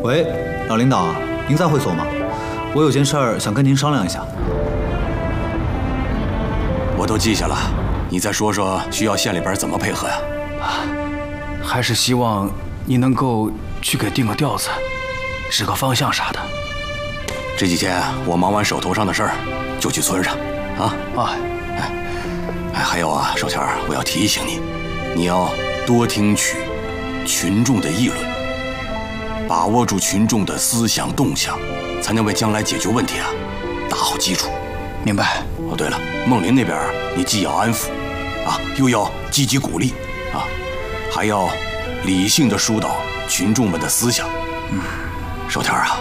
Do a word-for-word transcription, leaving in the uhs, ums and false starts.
喂，老领导，您在会所吗？我有件事儿想跟您商量一下。 我都记下了，你再说说需要县里边怎么配合呀？ 啊，还是希望你能够去给定个调子，指个方向啥的。 这几天我忙完手头上的事儿，就去村上。啊啊， 哎，哎，还有啊，手钱儿，我要提醒你，你要多听取群众的议论，把握住群众的思想动向，才能为将来解决问题啊打好基础。 明白。 哦，对了，孟林那边你既要安抚，啊，又要积极鼓励，啊，还要理性的疏导群众们的思想。嗯，手天啊，